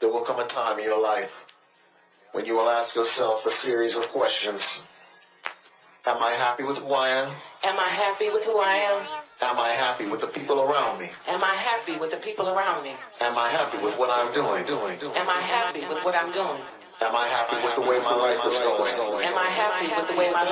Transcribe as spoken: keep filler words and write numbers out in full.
There will come a time in your life when you will ask yourself a series of questions. Am I happy with who I am? Am I happy with who I am? Am I happy with the people around me? Am I happy with the people around me? Am I happy with what I'm doing, doing, doing? Am I happy with what I'm doing? Am I happy with the way my life is going? Am I happy with the way my